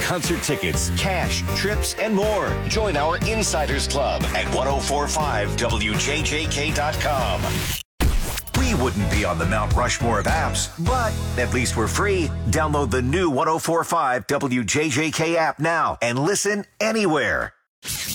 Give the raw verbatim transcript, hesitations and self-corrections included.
concert tickets, cash, trips, and more. Join our Insiders Club at ten forty-five W J J K dot com. We wouldn't be on the Mount Rushmore of apps, but at least we're free. Download the new ten forty-five W J J K app now and listen anywhere.